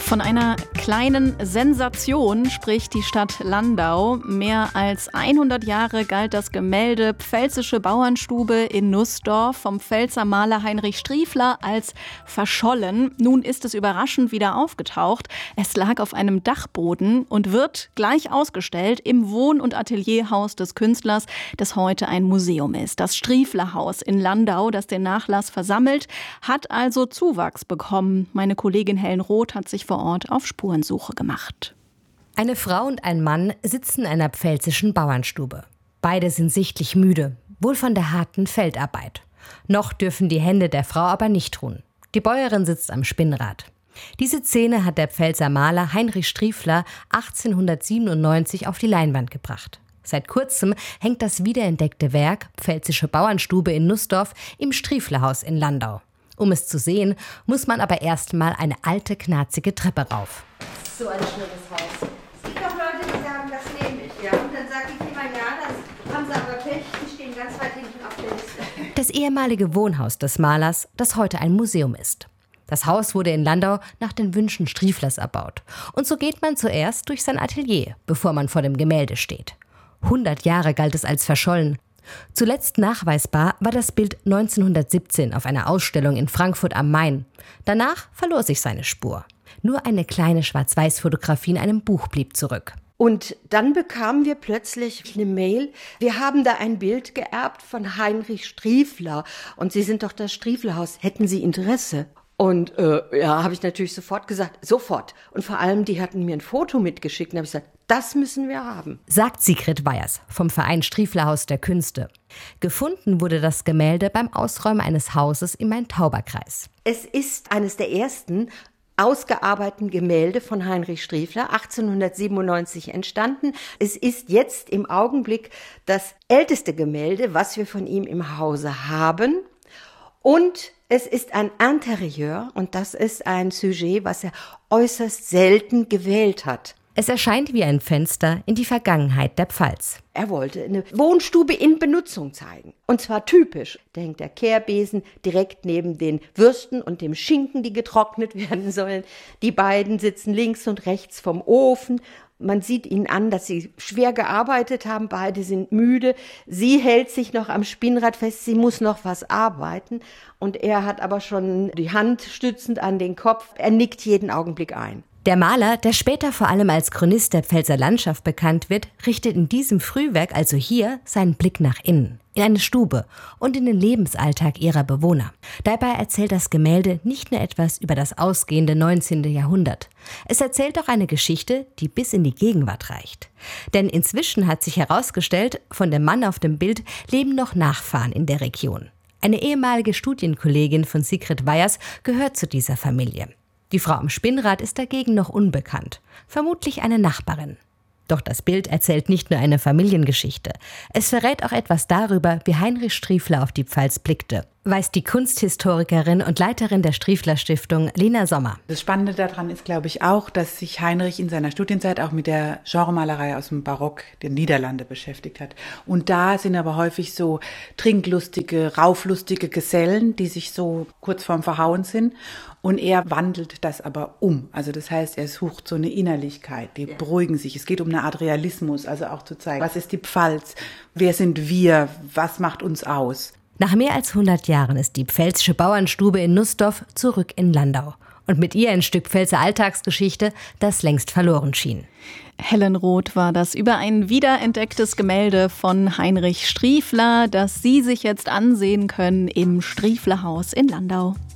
Von einer kleinen Sensation spricht die Stadt Landau. Mehr als 100 Jahre galt das Gemälde Pfälzische Bauernstube in Nußdorf vom Pfälzer Maler Heinrich Striefler als verschollen. Nun ist es überraschend wieder aufgetaucht. Es lag auf einem Dachboden und wird gleich ausgestellt im Wohn- und Atelierhaus des Künstlers, das heute ein Museum ist. Das Strieflerhaus in Landau, das den Nachlass versammelt, hat also Zuwachs bekommen. Meine Kollegin Helen Roth hat sich vor Ort auf Spurensuche gemacht. Eine Frau und ein Mann sitzen in einer pfälzischen Bauernstube. Beide sind sichtlich müde, wohl von der harten Feldarbeit. Noch dürfen die Hände der Frau aber nicht ruhen. Die Bäuerin sitzt am Spinnrad. Diese Szene hat der Pfälzer Maler Heinrich Striefler 1897 auf die Leinwand gebracht. Seit kurzem hängt das wiederentdeckte Werk Pfälzische Bauernstube in Nußdorf im Strieflerhaus in Landau. Um es zu sehen, muss man aber erst mal eine alte, knarzige Treppe rauf. So ein schönes Haus. Es gibt auch Leute, die sagen, das nehme ich. Ja? Und dann sage ich immer, ja, das haben sie aber Pech, die stehen ganz weit hinten auf der Liste. Das ehemalige Wohnhaus des Malers, das heute ein Museum ist. Das Haus wurde in Landau nach den Wünschen Strieflers erbaut. Und so geht man zuerst durch sein Atelier, bevor man vor dem Gemälde steht. 100 Jahre galt es als verschollen. Zuletzt nachweisbar war das Bild 1917 auf einer Ausstellung in Frankfurt am Main. Danach verlor sich seine Spur. Nur eine kleine Schwarz-Weiß-Fotografie in einem Buch blieb zurück. Und dann bekamen wir plötzlich eine Mail. Wir haben da ein Bild geerbt von Heinrich Striefler. Und Sie sind doch das Strieflerhaus. Hätten Sie Interesse? Und ja, habe ich natürlich sofort gesagt, sofort. Und vor allem, die hatten mir ein Foto mitgeschickt. Und habe ich gesagt, das müssen wir haben. Sagt Sigrid Weyers vom Verein Strieflerhaus der Künste. Gefunden wurde das Gemälde beim Ausräumen eines Hauses im Main-Tauber-Kreis. Es ist eines der ersten ausgearbeiteten Gemälde von Heinrich Striefler, 1897 entstanden. Es ist jetzt im Augenblick das älteste Gemälde, was wir von ihm im Hause haben. Und es ist ein Interieur und das ist ein Sujet, was er äußerst selten gewählt hat. Es erscheint wie ein Fenster in die Vergangenheit der Pfalz. Er wollte eine Wohnstube in Benutzung zeigen. Und zwar typisch. Da hängt der Kehrbesen direkt neben den Würsten und dem Schinken, die getrocknet werden sollen. Die beiden sitzen links und rechts vom Ofen. Man sieht ihnen an, dass sie schwer gearbeitet haben. Beide sind müde. Sie hält sich noch am Spinnrad fest. Sie muss noch was arbeiten. Und er hat aber schon die Hand stützend an den Kopf. Er nickt jeden Augenblick ein. Der Maler, der später vor allem als Chronist der Pfälzer Landschaft bekannt wird, richtet in diesem Frühwerk, also hier, seinen Blick nach innen, in eine Stube und in den Lebensalltag ihrer Bewohner. Dabei erzählt das Gemälde nicht nur etwas über das ausgehende 19. Jahrhundert. Es erzählt auch eine Geschichte, die bis in die Gegenwart reicht. Denn inzwischen hat sich herausgestellt, von dem Mann auf dem Bild leben noch Nachfahren in der Region. Eine ehemalige Studienkollegin von Sigrid Weyers gehört zu dieser Familie. Die Frau am Spinnrad ist dagegen noch unbekannt, vermutlich eine Nachbarin. Doch das Bild erzählt nicht nur eine Familiengeschichte. Es verrät auch etwas darüber, wie Heinrich Striefler auf die Pfalz blickte, weiß die Kunsthistorikerin und Leiterin der Striefler Stiftung Lena Sommer. Das Spannende daran ist, glaube ich, auch, dass sich Heinrich in seiner Studienzeit auch mit der Genremalerei aus dem Barock der Niederlande beschäftigt hat. Und da sind aber häufig so trinklustige, rauflustige Gesellen, die sich so kurz vorm Verhauen sind. Und er wandelt das aber um. Also das heißt, er sucht so eine Innerlichkeit, die beruhigen sich. Es geht um eine Art Realismus, also auch zu zeigen, was ist die Pfalz, wer sind wir, was macht uns aus. Nach mehr als 100 Jahren ist die Pfälzische Bauernstube in Nußdorf zurück in Landau. Und mit ihr ein Stück Pfälzer Alltagsgeschichte, das längst verloren schien. Helen Roth war das über ein wiederentdecktes Gemälde von Heinrich Striefler, das Sie sich jetzt ansehen können im Strieflerhaus in Landau.